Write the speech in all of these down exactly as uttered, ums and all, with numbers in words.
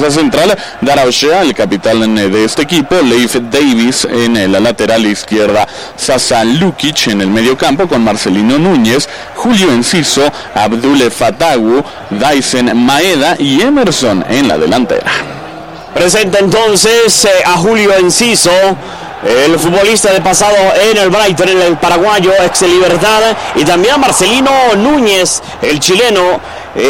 defensa central, Daraushea, el capitán de este equipo, Leif Davis en la lateral izquierda, Sasa Lukic en el medio campo con Marcelino Núñez, Julio Enciso, Abdul Fatawu, Dyson Maeda y Emerson en la delantera. Presenta entonces eh, a Julio Enciso, el futbolista de pasado en el Brighton, en el paraguayo, ex Libertad, y también a Marcelino Núñez, el chileno,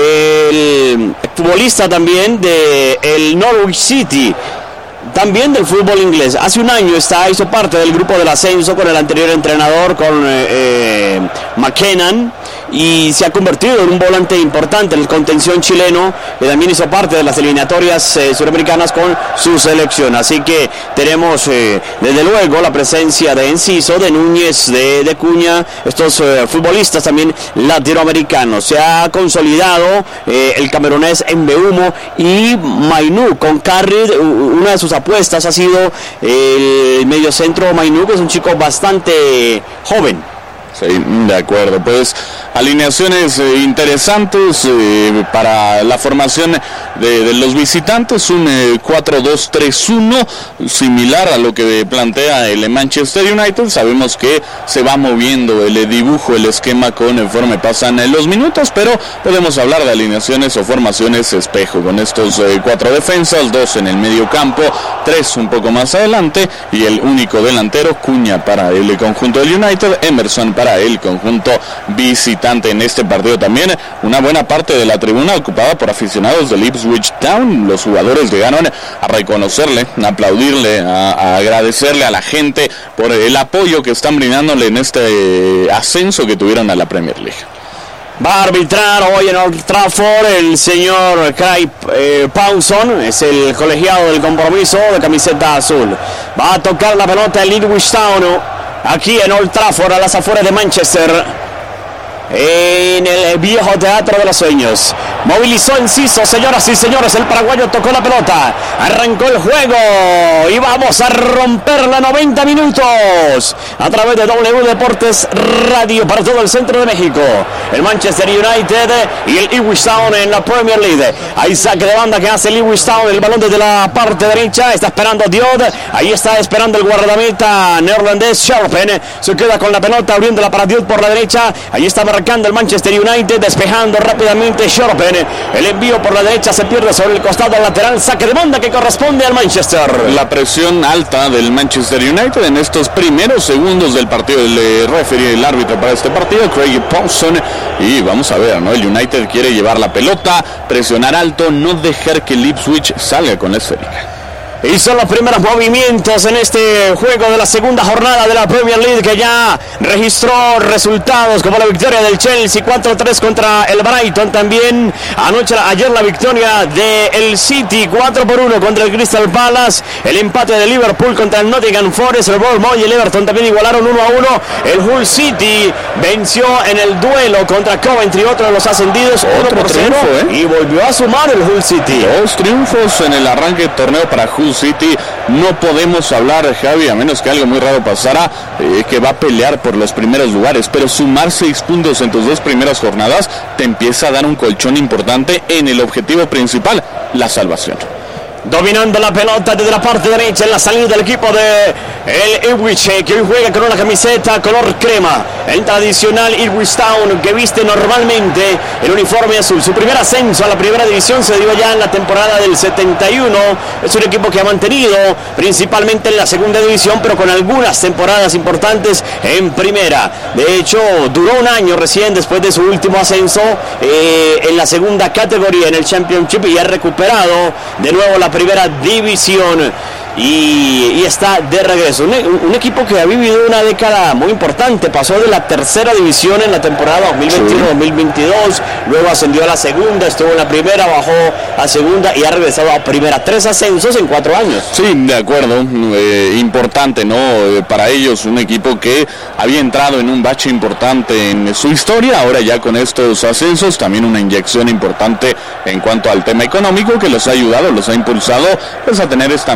el futbolista también de el Norwich City, también del fútbol inglés. Hace un año está, hizo parte del grupo del ascenso con el anterior entrenador, con eh, eh, McKennan, y se ha convertido en un volante importante en el contención chileno, y también hizo parte de las eliminatorias eh, suramericanas con su selección. Así que tenemos eh, desde luego la presencia de Enciso, de Núñez, de, de Cuña, estos eh, futbolistas también latinoamericanos. Se ha consolidado eh, el camerunés Mbeumo y Mainu con Carried. Una de sus apuestas ha sido el mediocentro Mainu, que es un chico bastante joven. Sí, de acuerdo, pues alineaciones eh, interesantes eh, para la formación de, de los visitantes, un eh, cuatro dos tres uno, similar a lo que plantea el Manchester United. Sabemos que se va moviendo el dibujo, el esquema conforme pasan eh, los minutos, pero podemos hablar de alineaciones o formaciones espejo, con estos eh, cuatro defensas, dos en el medio campo, tres un poco más adelante, y el único delantero, Cuña para el conjunto del United, Emerson para el conjunto visitante. En este partido también una buena parte de la tribuna ocupada por aficionados del Ipswich Town. Los jugadores llegaron a reconocerle, a aplaudirle, a, a agradecerle a la gente por el apoyo que están brindándole en este ascenso que tuvieron a la Premier League. Va a arbitrar hoy en Old Trafford el señor Craig eh, Pawson, es el colegiado del compromiso de camiseta azul. Va a tocar la pelota el Ipswich Town aquí en Old Trafford, a las afueras de Manchester, en el viejo Teatro de los Sueños. Movilizó Enciso, señoras y señores, el paraguayo tocó la pelota, arrancó el juego y vamos a romper la noventa minutos a través de W Deportes Radio para todo el centro de México. El Manchester United y el Ipswich Town en la Premier League. Hay saque de banda que hace el Ipswich Town, el balón desde la parte derecha, está esperando Diod, ahí está esperando el guardameta neerlandés Sharpen, se queda con la pelota abriéndola para Diod por la derecha, ahí está marcando el Manchester United, despejando rápidamente Sharpen, el envío por la derecha se pierde sobre el costado lateral, saque de banda que corresponde al Manchester. La presión alta del Manchester United en estos primeros segundos del partido, el referee, el árbitro para este partido, Craig Pawson, y vamos a ver, ¿no? El United quiere llevar la pelota, presionar alto, no dejar que el Ipswich salga con la esférica. Y son los primeros movimientos en este juego de la segunda jornada de la Premier League, que ya registró resultados como la victoria del Chelsea cuatro tres contra el Brighton. También anoche, ayer la victoria del City cuatro por uno contra el Crystal Palace. El empate de Liverpool contra el Nottingham Forest. El Bournemouth y el Everton también igualaron uno a uno. El Hull City venció en el duelo contra Coventry, otro de los ascendidos, otro triunfo, ¿eh? Y volvió a sumar el Hull City. Dos triunfos en el arranque de torneo para Hull City. No podemos hablar, Javi, a menos que algo muy raro pasara, eh, que va a pelear por los primeros lugares, pero sumar seis puntos en tus dos primeras jornadas te empieza a dar un colchón importante en el objetivo principal, la salvación. Dominando la pelota desde la parte derecha en la salida del equipo de el Ipswich, que hoy juega con una camiseta color crema, el tradicional Ipswich Town que viste normalmente el uniforme azul. Su primer ascenso a la primera división se dio ya en la temporada del setenta y uno. Es un equipo que ha mantenido principalmente en la segunda división, pero con algunas temporadas importantes en primera. De hecho, duró un año recién después de su último ascenso eh, en la segunda categoría, en el Championship, y ha recuperado de nuevo la primera división y, y está de regreso. Un, un equipo que ha vivido una década muy importante, pasó de la tercera división en la temporada dos mil veintiuno dos mil veintidós, luego ascendió a la segunda, estuvo en la primera, bajó a segunda y ha regresado a primera. Tres ascensos en cuatro años. Sí, de acuerdo, eh, importante, ¿no? Eh, para ellos, un equipo que había entrado en un bache importante en su historia, ahora ya con estos ascensos, también una inyección importante en cuanto al tema económico que los ha ayudado, los ha impulsado pues, a tener esta mejora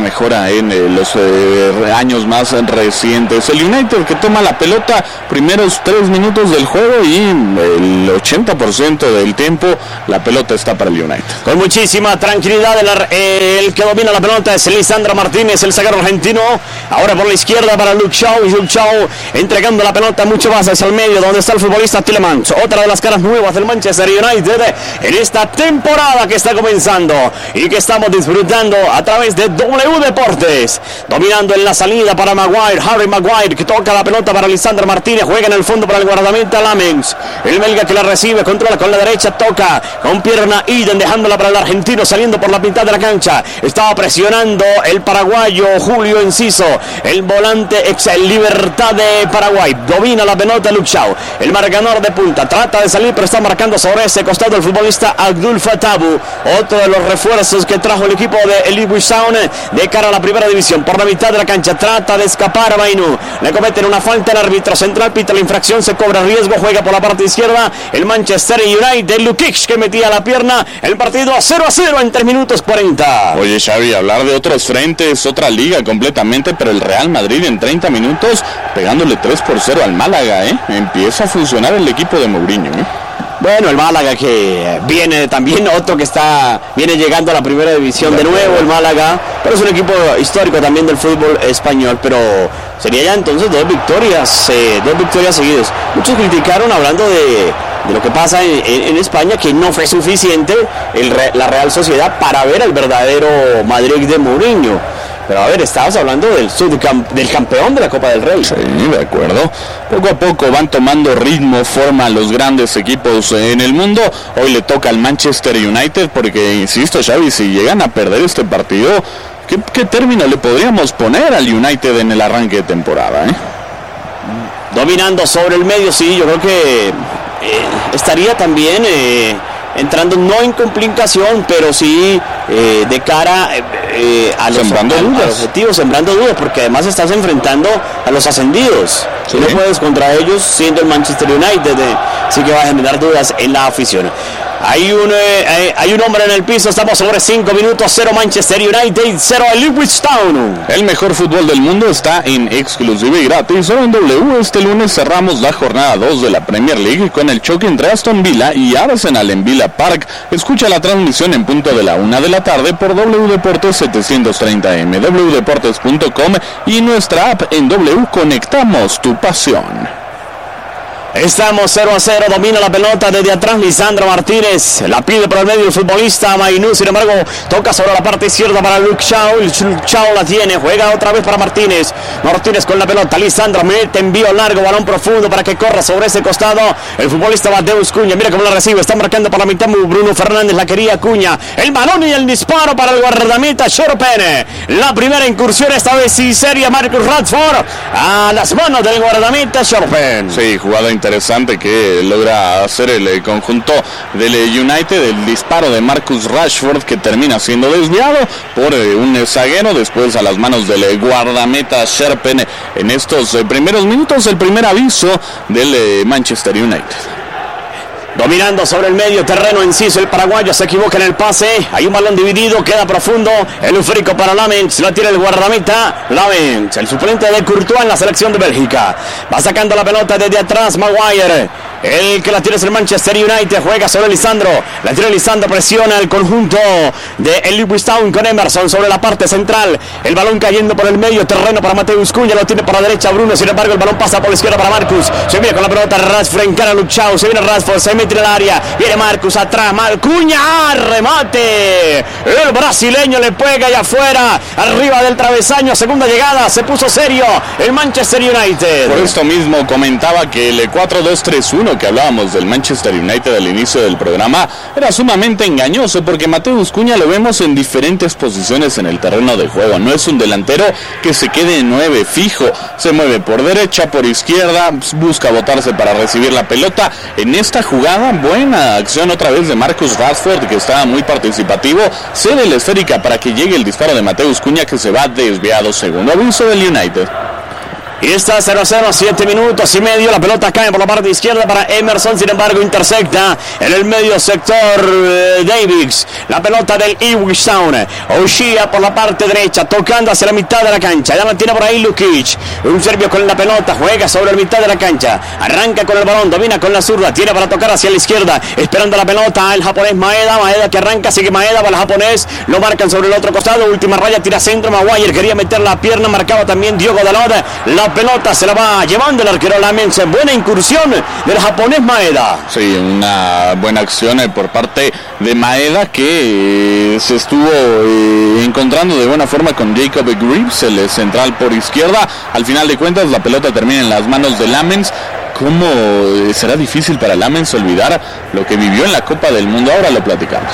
en eh, los eh, años más recientes. El United que toma la pelota primeros tres minutos del juego y el ochenta por ciento del tiempo la pelota está para el United. Con muchísima tranquilidad el, eh, el que domina la pelota es Lisandro Martínez, el zaguero argentino. Ahora por la izquierda para Luke Shaw, y Luke Shaw entregando la pelota mucho más hacia el medio donde está el futbolista Tielemans, otra de las caras nuevas del Manchester United en esta temporada que está comenzando y que estamos disfrutando a través de W Deportes. Dominando en la salida para Maguire, Harry Maguire que toca la pelota para Lisandro Martínez, juega en el fondo para el guardameta Lamens, el belga que la recibe, controla con la derecha, toca con pierna Iden, dejándola para el argentino saliendo por la mitad de la cancha. Estaba presionando el paraguayo Julio Enciso, el volante ex Libertad de Paraguay. Domina la pelota Luke Shaw, el marcador de punta, trata de salir pero está marcando sobre ese costado el futbolista Abdul Fatabu, otro de los refuerzos que trajo el equipo de Ipswich Town de cara a la primera división. Por la mitad de la cancha trata de escapar a Mainu, le cometen una falta el árbitro central, pita la infracción, se cobra riesgo, juega por la parte izquierda el Manchester United, Lukic que metía la pierna, el partido a cero a cero en tres minutos cuarenta. Oye Xavi, hablar de otros frentes, otra liga completamente, pero el Real Madrid en treinta minutos pegándole tres por cero al Málaga, ¿eh? Empieza a funcionar el equipo de Mourinho, ¿eh? Bueno, el Málaga que viene también, otro que está viene llegando a la primera división de nuevo, el Málaga, pero es un equipo histórico también del fútbol español, pero sería ya entonces dos victorias, eh, dos victorias seguidas. Muchos criticaron hablando de, de lo que pasa en, en, en España, que no fue suficiente el, la Real Sociedad para ver al verdadero Madrid de Mourinho. Pero a ver, estabas hablando del, subcamp- del campeón de la Copa del Rey. Sí, de acuerdo. Poco a poco van tomando ritmo, forma los grandes equipos en el mundo. Hoy le toca al Manchester United porque, insisto, Xavi, si llegan a perder este partido, ¿qué, qué término le podríamos poner al United en el arranque de temporada, eh? Dominando sobre el medio, sí, yo creo que eh, estaría también... Eh, entrando no en complicación, pero sí eh, de cara eh, a, los, sembrando a, dudas. a los objetivos, sembrando dudas, porque además estás enfrentando a los ascendidos. Si ¿Sí? no puedes contra ellos, siendo el Manchester United, eh, sí que va a generar dudas en la afición. Hay un, eh, hay un hombre en el piso, estamos sobre cinco minutos, cero Manchester United, cero Ipswich Town. El mejor fútbol del mundo está en exclusiva y gratis, solo en W. Este lunes cerramos la jornada dos de la Premier League con el choque entre Aston Villa y Arsenal en Villa Park. Escucha la transmisión en punto de la una de la tarde por W Deportes setecientos treinta eme, w deportes punto com y nuestra app en W. Conectamos tu pasión. Estamos cero a cero, domina la pelota desde atrás Lisandro Martínez, la pide por el medio el futbolista Mainu, sin embargo toca sobre la parte izquierda para Luke Shaw, Luke Shaw la tiene, juega otra vez para Martínez, Martínez con la pelota, Lisandro mete envío largo, balón profundo para que corra sobre ese costado el futbolista Mateus Cunha, mira cómo la recibe, está marcando por la mitad Bruno Fernández, la quería Cunha, el balón y el disparo para el guardameta Shorpen, la primera incursión esta vez sí seria Marcus Rashford a las manos del guardameta Shorpen. Sí, jugada interesante que logra hacer el conjunto del United, el disparo de Marcus Rashford que termina siendo desviado por un zaguero, después a las manos del guardameta Sherpen en estos primeros minutos, el primer aviso del Manchester United. Dominando sobre el medio terreno Enciso, el paraguayo se equivoca en el pase, hay un balón dividido, queda profundo, el uférico para Lamens, lo tira el guardameta Lamens, el suplente de Courtois en la selección de Bélgica, va sacando la pelota desde atrás Maguire, el que la tira es el Manchester United, juega sobre Lisandro, la tira Lisandro, presiona el conjunto de el Ipswich Town con Emerson sobre la parte central, el balón cayendo por el medio terreno para Mateus Cunha, lo tiene por la derecha Bruno, sin embargo el balón pasa por la izquierda para Marcus, se viene con la pelota Rashford, encara a Luke Shaw, se viene Rashford, se mete en el área, viene Marcus atrás, Cunha, remate, el brasileño le pega allá afuera, arriba del travesaño, segunda llegada, se puso serio el Manchester United. Por esto mismo comentaba que el cuatro dos tres uno que hablábamos del Manchester United al inicio del programa era sumamente engañoso, porque Mateus Cunha lo vemos en diferentes posiciones en el terreno de juego, no es un delantero que se quede en nueve fijo, se mueve por derecha, por izquierda, busca botarse para recibir la pelota. En esta jugada, buena acción otra vez de Marcus Rashford, que estaba muy participativo, cede la esférica para que llegue el disparo de Mateus Cunha, que se va desviado. Segundo aviso del United. Y está cero a cero, siete minutos y medio. La pelota cae por la parte izquierda para Emerson. Sin embargo, intercepta en el medio sector eh, Davies. La pelota del Ipswich Town. O'Shea por la parte derecha, tocando hacia la mitad de la cancha. Ya la tiene por ahí Lukic. Un serbio con la pelota, juega sobre la mitad de la cancha. Arranca con el balón, domina con la zurda. Tiene para tocar hacia la izquierda, esperando la pelota el japonés Maeda. Maeda que arranca, sigue Maeda, va el japonés. Lo marcan sobre el otro costado. Última raya, tira centro. Maguire quería meter la pierna, marcaba también Diogo Dalot. La pelota se la va llevando el arquero Lamens. Buena incursión del japonés Maeda. Sí, una buena acción eh, por parte de Maeda, que eh, se estuvo eh, encontrando de buena forma con Jacob Greaves, el central por izquierda. Al final de cuentas la pelota termina en las manos de Lamens. ¿Cómo eh, será difícil para Lamens olvidar lo que vivió en la Copa del Mundo? Ahora lo platicamos.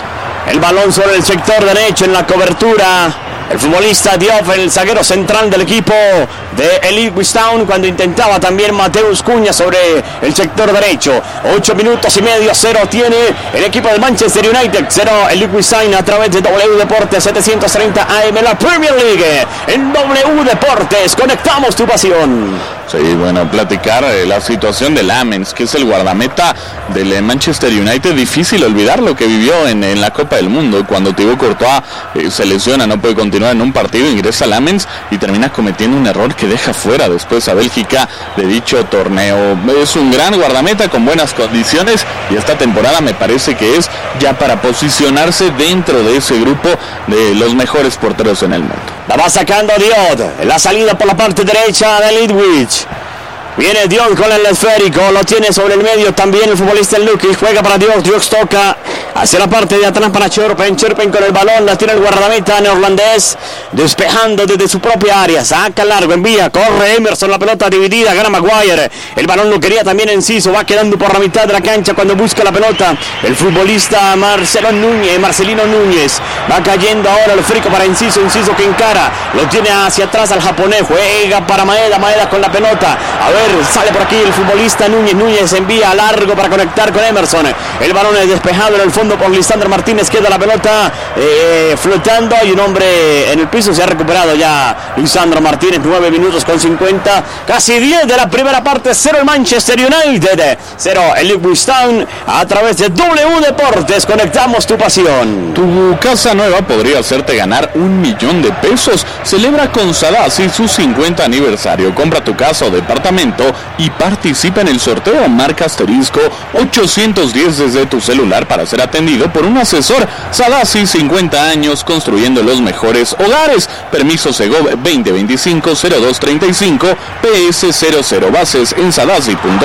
El balón sobre el sector derecho en la cobertura. El futbolista Diop, el zaguero central del equipo de el Ipswich Town, cuando intentaba también Mateus Cunha sobre el sector derecho. Ocho minutos y medio, cero tiene el equipo de Manchester United, cero el Ipswich Town a través de W Deportes setecientos treinta A M, la Premier League. En W Deportes, conectamos tu pasión. Sí, bueno, platicar eh, la situación de Lamens, que es el guardameta del eh, Manchester United. Difícil olvidar lo que vivió en, en la Copa del Mundo, cuando Thibaut Courtois eh, se lesiona, no puede continuar en un partido, ingresa Lamens y termina cometiendo un error que deja fuera después a Bélgica de dicho torneo. Es un gran guardameta con buenas condiciones y esta temporada me parece que es ya para posicionarse dentro de ese grupo de los mejores porteros en el mundo. La va sacando Diop, la salida por la parte derecha del Ipswich. Viene Diop con el esférico, lo tiene sobre el medio también el futbolista Lukic, juega para Diop, Diop toca hacia la parte de atrás para Churpen, Churpen con el balón, la tiene el guardameta neerlandés, despejando desde su propia área, saca largo, envía, corre Emerson, la pelota dividida, gana Maguire, el balón lo quería también Enciso, va quedando por la mitad de la cancha cuando busca la pelota, el futbolista Marcelo Núñez, Marcelino Núñez, va cayendo ahora el frico para Enciso, Enciso que encara, lo tiene hacia atrás al japonés, juega para Maeda, Maeda con la pelota, a ver, sale por aquí el futbolista Núñez, Núñez envía largo para conectar con Emerson, el balón es despejado en el fondo por Lisandro Martínez, queda la pelota eh, flotando y un hombre en el piso, se ha recuperado ya Lisandro Martínez, nueve minutos con cincuenta, casi diez de la primera parte, cero el Manchester United, cero el Ipswich Town, a través de W Deportes, conectamos tu pasión. Tu casa nueva podría hacerte ganar un millón de pesos. Celebra con Sadasi su cincuenta aniversario, compra tu casa o departamento y participa en el sorteo. Marca asterisco ochocientos diez desde tu celular para ser atendido por un asesor. Sadasi, cincuenta años construyendo los mejores hogares. Permiso Segov veinte veinticinco cero dos treinta y cinco P S cero cero, bases en sadasi punto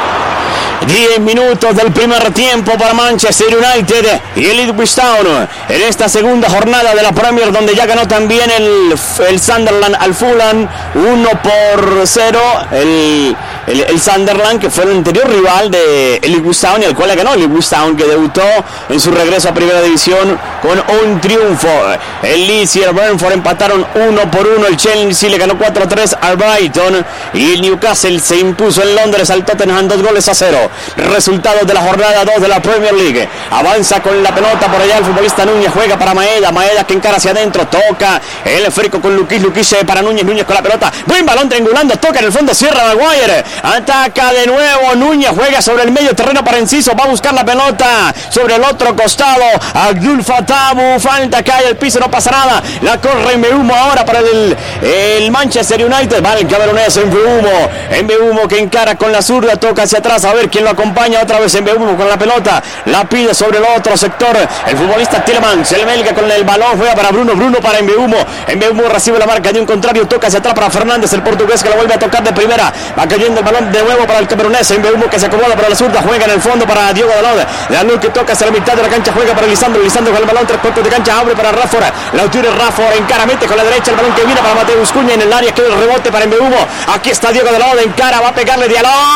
com. diez minutos del primer tiempo para Manchester United y el Ipswich Town en esta segunda jornada de la Premier, donde ya ganó también el, el Sunderland al Fulham uno por cero. El, el, el Sunderland, que fue el anterior rival de el Ipswich Town, y el cual le ganó el Ipswich Town, que debutó en su regreso a Primera División con un triunfo. El Leeds y el Brentford empataron uno por uno. El Chelsea le ganó cuatro a tres al Brighton y el Newcastle se impuso en Londres al Tottenham dos goles a cero. Resultados de la jornada dos de la Premier League. Avanza con la pelota por allá el futbolista Núñez, juega para Maeda, Maeda que encara hacia adentro, toca el frico con Lukic, Lukic para Núñez, Núñez con la pelota, buen balón triangulando, toca en el fondo, cierra Maguire, ataca de nuevo Núñez, juega sobre el medio terreno para Enciso, va a buscar la pelota sobre el otro costado, Abdul Fatabu, falta, cae al piso, no pasa nada, la corre Mbeumo ahora para el, el Manchester United, va el camerunés Mbeumo, Mbeumo que encara con la zurda, toca hacia atrás, a ver quién lo acompaña, otra vez Mbeumo con la pelota, la pide sobre el otro sector, el futbolista Tielemans, el belga con el balón, juega para Bruno, Bruno para Mbeumo, Mbeumo recibe la marca de un contrario, toca hacia atrás para Fernández, el portugués que la vuelve a tocar de primera, va cayendo el balón de nuevo para el camerunés, Mbeumo que se acomoda para la zurda, juega en el fondo para Diogo Dalot, Dalot que toca hacia la mitad de la cancha, juega para Lisandro, Lisandro con el balón, tres cuartos de cancha, abre para Rafford, la tiene Rafford, encaramente con la derecha, el balón que viene para Mateus Cunha en el área, queda el rebote para Mbeumo, aquí está Diogo Dalot, encara, va a pegarle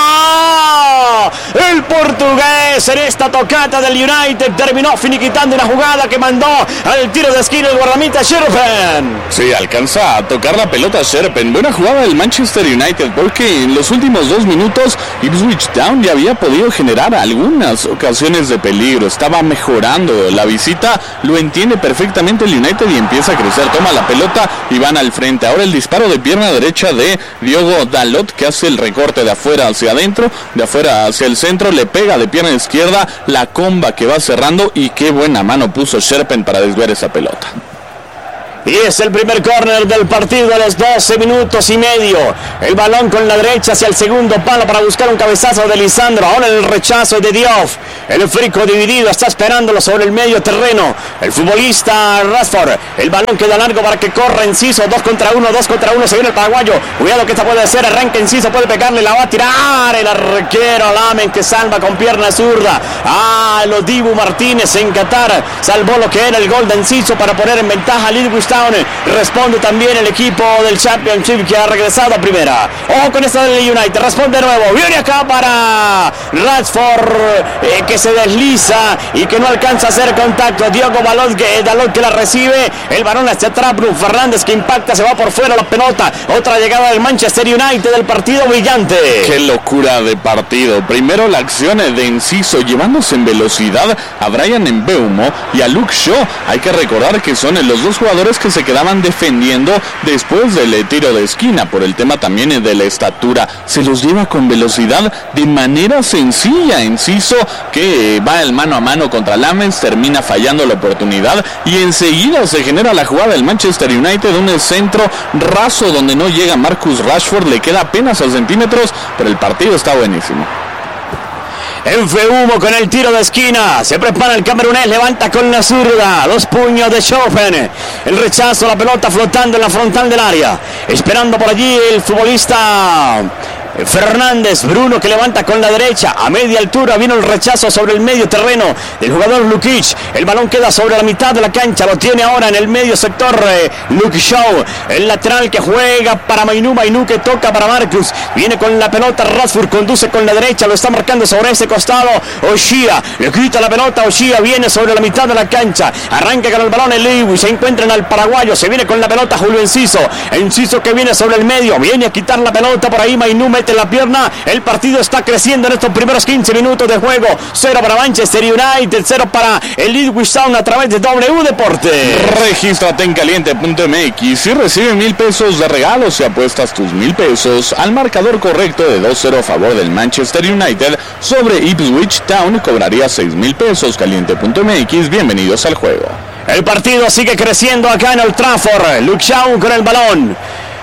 Diallo, el portugués en esta tocata del United terminó finiquitando una jugada que mandó al tiro de esquina el guardameta Sherpen. Sí, alcanza a tocar la pelota Sherpen. Buena jugada del Manchester United, porque en los últimos últimos dos minutos Ipswich Town ya había podido generar algunas ocasiones de peligro, estaba mejorando la visita, lo entiende perfectamente el United y empieza a crecer, toma la pelota y van al frente. Ahora el disparo de pierna derecha de Diogo Dalot, que hace el recorte de afuera hacia adentro, de afuera hacia el centro, le pega de pierna izquierda, la comba que va cerrando, y qué buena mano puso Sherpen para desviar esa pelota. Y es el primer córner del partido a los doce minutos y medio. El balón con la derecha hacia el segundo palo para buscar un cabezazo de Lisandro. Ahora el rechazo de Diouf. El frico dividido está esperándolo sobre el medio terreno. El futbolista Rashford. El balón queda largo para que corra Enciso. Dos contra uno, dos contra uno. Se viene el paraguayo. Cuidado que esta puede ser. Arranca Enciso, puede pegarle, la va a tirar. El arquero Lamen que salva con pierna zurda. Ah, lo Dibu Martínez en Qatar. Salvó lo que era el gol de Enciso para poner en ventaja a Ipswich Town. Responde también el equipo del Championship que ha regresado a primera. Ojo con esta del United, responde de nuevo, viene acá para Rashford, eh, que se desliza y que no alcanza a hacer contacto. Diogo Dalot que, Dalot que la recibe, el balón hacia atrás, Bruno Fernández que impacta, se va por fuera la pelota. Otra llegada del Manchester United, del partido brillante. Qué locura de partido. Primero la acción de Enciso llevándose en velocidad a Bryan Mbeumo y a Luke Shaw. Hay que recordar que son los dos jugadores que se quedaban defendiendo después del tiro de esquina, por el tema también de la estatura. Se los lleva con velocidad de manera sencilla. Enciso que va el mano a mano contra Lamens, termina fallando la oportunidad y enseguida se genera la jugada del Manchester United, un centro raso donde no llega Marcus Rashford, le queda apenas a centímetros, pero el partido está buenísimo. Mbeumo con el tiro de esquina, se prepara el camerunés, levanta con la zurda, los puños de Schopen, el rechazo, la pelota flotando en la frontal del área, esperando por allí el futbolista Fernández, Bruno que levanta con la derecha, a media altura vino el rechazo sobre el medio terreno del jugador Lukic, el balón queda sobre la mitad de la cancha, lo tiene ahora en el medio sector eh, Luke Shaw, el lateral que juega para Mainú, Mainú que toca para Marcus, viene con la pelota Rashford, conduce con la derecha, lo está marcando sobre ese costado O'Shea, le quita la pelota, O'Shea viene sobre la mitad de la cancha, arranca con el balón el Lewis, se encuentran al paraguayo, se viene con la pelota Julio Enciso, Enciso que viene sobre el medio, viene a quitar la pelota por ahí, Mainú mete la pierna, el partido está creciendo en estos primeros quince minutos de juego, cero para Manchester United, cero para el Ipswich Town a través de W Deporte. Regístrate en caliente punto m x y recibe mil pesos de regalos si apuestas tus mil pesos al marcador correcto de dos cero a favor del Manchester United sobre Ipswich Town, cobraría seis mil pesos. Caliente punto m x, bienvenidos al juego. El partido sigue creciendo acá en Old Trafford, Luke Shaw con el balón.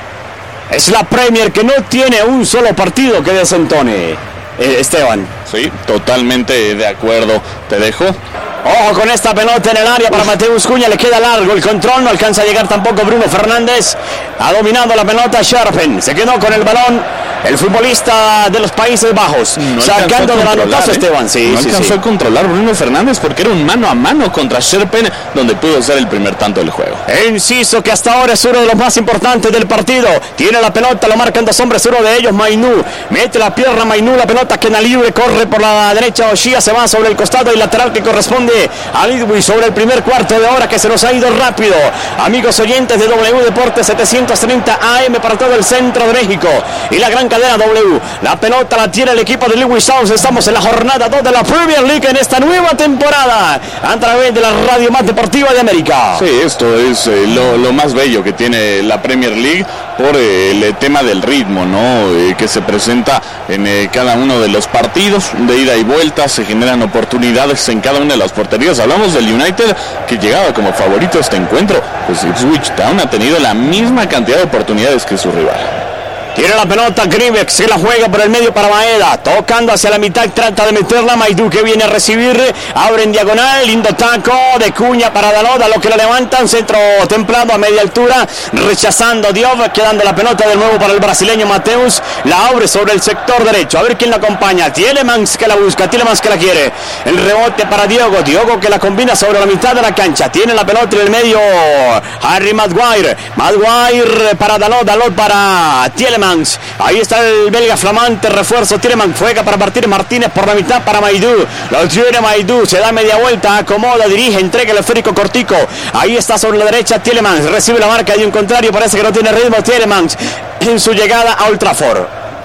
Es la Premier que no tiene un solo partido que desentone, eh, Esteban. Sí, totalmente de acuerdo. Te dejo. Ojo con esta pelota en el área para Mateus Cunha, le queda largo el control, no alcanza a llegar tampoco Bruno Fernández. Ha dominado la pelota Sherpen, se quedó con el balón el futbolista de los Países Bajos, no sacando de la anotazo, ¿eh? Esteban. Sí, no sí, alcanzó sí. a controlar Bruno Fernández porque era un mano a mano contra Sherpen, donde pudo ser el primer tanto del juego. Enciso, que hasta ahora es uno de los más importantes del partido, tiene la pelota, lo marcan dos hombres, uno de ellos Mainú, mete la pierna Mainú, la pelota queda libre, corre por la derecha O'Shea, se va sobre el costado y lateral que corresponde a Ipswich sobre el primer cuarto de hora que se nos ha ido rápido. Amigos oyentes de W Deportes setecientos treinta A M para todo el centro de México y la gran cadena W, la pelota la tiene el equipo de Ipswich Town. Estamos en la jornada dos de la Premier League en esta nueva temporada a través de la radio más deportiva de América. Sí, esto es eh, lo, lo más bello que tiene la Premier League por eh, el tema del ritmo, ¿no? Eh, que se presenta en eh, cada uno de los partidos de ida y vuelta, se generan oportunidades en cada una de las porterías. Hablamos del United que llegaba como favorito a este encuentro, pues Ipswich Town ha tenido la misma cantidad de oportunidades que su rival. Tiene la pelota Grivex, se la juega por el medio para Maeda, tocando hacia la mitad, trata de meterla, Maidú que viene a recibir, abre en diagonal, lindo taco de Cunha para Dalot, a lo que la levanta, un centro templado a media altura, rechazando Diouf, quedando la pelota de nuevo para el brasileño Mateus, la abre sobre el sector derecho, a ver quién la acompaña, Tielemans que la busca, Tielemans que la quiere, el rebote para Diogo, Diogo que la combina sobre la mitad de la cancha, tiene la pelota en el medio, Harry Maguire, Maguire para Dalot, Dalot para Tielemans. Ahí está el belga flamante refuerzo Tielemans, juega para partir Martínez por la mitad para Maidú, lo tiene Maidú, se da media vuelta, acomoda, dirige, entrega el esférico cortico, ahí está sobre la derecha Tielemans, recibe la marca de un contrario, parece que no tiene ritmo Tielemans en su llegada a Old Trafford.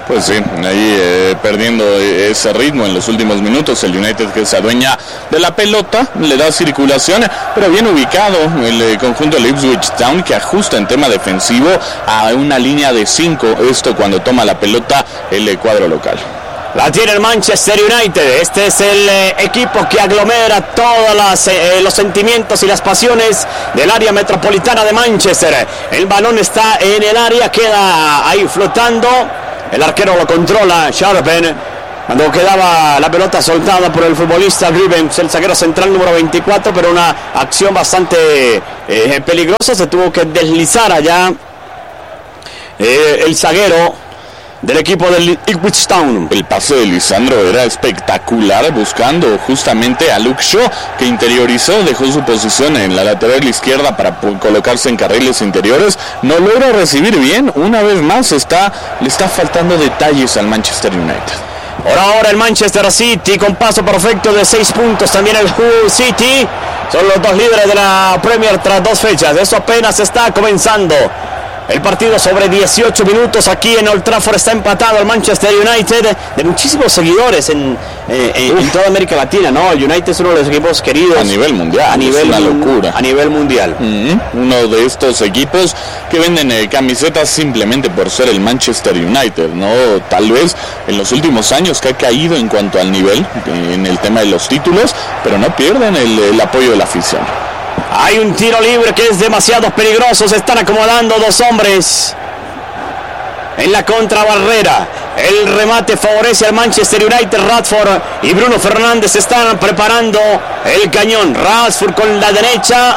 Pues sí, ahí eh, perdiendo ese ritmo en los últimos minutos, el United que se adueña de la pelota, le da circulación, pero bien ubicado el eh, conjunto de Ipswich Town, que ajusta en tema defensivo a una línea de cinco, esto cuando toma la pelota el eh, cuadro local. La tiene el Manchester United. Este es el eh, equipo que aglomera todos las, eh, los sentimientos y las pasiones del área metropolitana de Manchester. El balón está en el área, queda ahí flotando. El arquero lo controla, Sharpen. Cuando quedaba la pelota soltada por el futbolista Grievous, el zaguero central número veinticuatro, pero una acción bastante eh, peligrosa. Se tuvo que deslizar allá eh, el zaguero del equipo del Ipswich Town. El pase de Lisandro era espectacular, buscando justamente a Luke Shaw, que interiorizó, dejó su posición en la lateral izquierda para colocarse en carriles interiores. No logra recibir bien, una vez más está, le está faltando detalles al Manchester United. Por ahora el Manchester City con paso perfecto de seis puntos, también el Hull City. Son los dos líderes de la Premier tras dos fechas. Eso apenas está comenzando. El partido sobre dieciocho minutos aquí en Old Trafford, está empatado el Manchester United, de muchísimos seguidores en, eh, en, en toda América Latina, ¿no? El United es uno de los equipos queridos a nivel mundial, a nivel, es una locura. A nivel mundial. Mm-hmm. Uno de estos equipos que venden eh, camisetas simplemente por ser el Manchester United, ¿no? Tal vez en los últimos años que ha caído en cuanto al nivel, eh, en el tema de los títulos, pero no pierden el, el apoyo de la afición. Hay un tiro libre que es demasiado peligroso. Se están acomodando dos hombres en la contrabarrera. El remate favorece al Manchester United. Rashford y Bruno Fernández están preparando el cañón. Rashford con la derecha.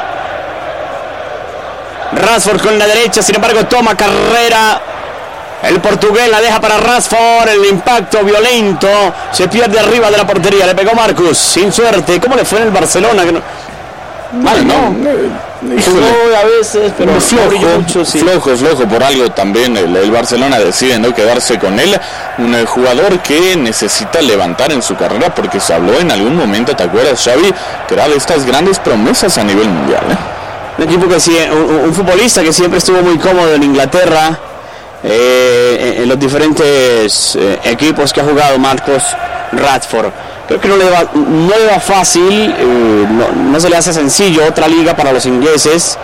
Rashford con la derecha. Sin embargo, toma carrera. El portugués la deja para Rashford. El impacto violento. Se pierde arriba de la portería. Le pegó Marcus. Sin suerte. ¿Cómo le fue en el Barcelona? Que no... Mal, no, no jugó a veces, pero flojo, mucho, sí. flojo, flojo, por algo también el, el Barcelona decide no quedarse con él, un jugador que necesita levantar en su carrera, porque se habló en algún momento, ¿te acuerdas, Xavi? Que era de estas grandes promesas a nivel mundial, ¿eh? Un equipo que sí, un, un futbolista que siempre estuvo muy cómodo en Inglaterra, eh, en, en los diferentes eh, equipos que ha jugado Marcus Rashford. Creo que no le va, no le va fácil, eh, no, no se le hace sencillo otra liga para los ingleses.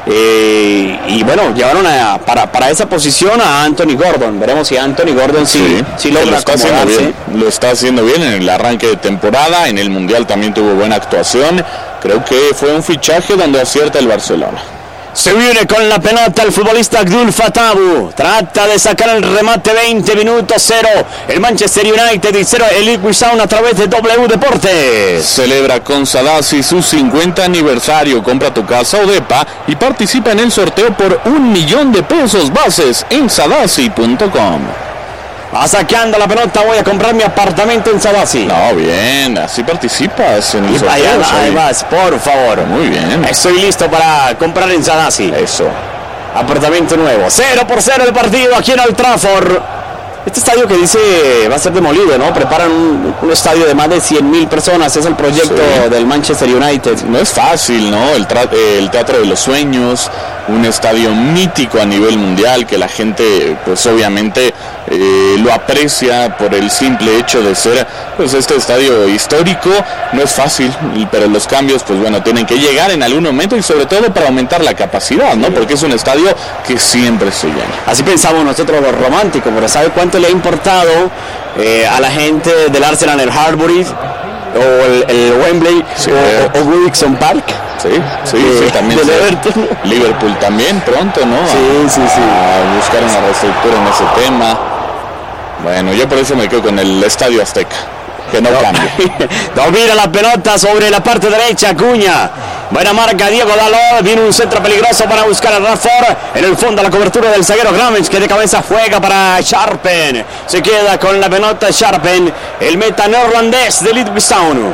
Eh, y bueno, llevaron a, para, para esa posición a Anthony Gordon. Veremos si Anthony Gordon sí, sí, sí logra lo está haciendo bien. Lo está haciendo bien en el arranque de temporada. En el Mundial también tuvo buena actuación. Creo que fue un fichaje donde acierta el Barcelona. Se viene con la pelota el futbolista Abdul Fatabu. Trata de sacar el remate. Veinte minutos, cero el Manchester United y cero el Ipswich Town a través de W Deportes. Celebra con Sadasi su cincuenta aniversario. Compra tu casa o depa y participa en el sorteo por un millón de pesos. Bases en sadasi punto com. Va saqueando la pelota, voy a comprar mi apartamento en Sadasi. No, bien, así participas en el y sorteo. Además, por favor. Muy bien. Estoy listo para comprar en Sadasi. Eso. Apartamento nuevo. Cero por cero el partido aquí en Old Trafford. Este estadio que dice va a ser demolido, ¿no? Preparan un, un estadio de más de cien mil personas. Es el proyecto sí. del Manchester United. No es fácil, ¿no? El, tra- el Teatro de los Sueños, un estadio mítico a nivel mundial que la gente, pues obviamente, eh, lo aprecia por el simple hecho de ser, pues, este estadio histórico. No es fácil, pero los cambios, pues bueno, tienen que llegar en algún momento y sobre todo para aumentar la capacidad, ¿no? Porque es un estadio que siempre se llena. Así pensamos nosotros los románticos, pero ¿sabe cuánto le ha importado eh, a la gente del Arsenal el Highbury o el, el Wembley sí, o, o Wilson Park? Sí, sí, eh, sí, también. Del Everton. Liverpool también pronto, ¿no? Sí, a, sí, sí. A buscar una reestructura en ese tema. Bueno, yo por eso me quedo con el Estadio Azteca. Que no, no cambie. Domina la pelota sobre la parte derecha, Acuña. Buena marca, Diego Dalot. Viene un centro peligroso para buscar a Rashford. En el fondo la cobertura del zaguero Grammens, que de cabeza juega para Sharpen. Se queda con la pelota Sharpen, el meta neerlandés del Ipswich Town.